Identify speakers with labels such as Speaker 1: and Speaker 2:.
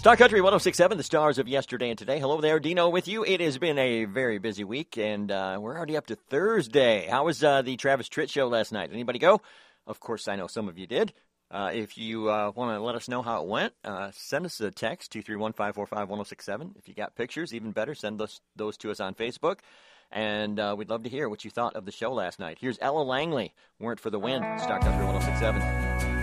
Speaker 1: Star Country 106.7, the stars of yesterday and today. Hello there, Dino with you. It has been a very busy week, and we're already up to Thursday. How was the Travis Tritt show last night? Anybody go? Of course, I know some of you did. If you want to let us know how it went, send us a text, 231-545-1067. If you got pictures, even better, send those to us on Facebook. And we'd love to hear what you thought of the show last night. Here's Ella Langley, Weren't for the Wind, Star Country 106.7.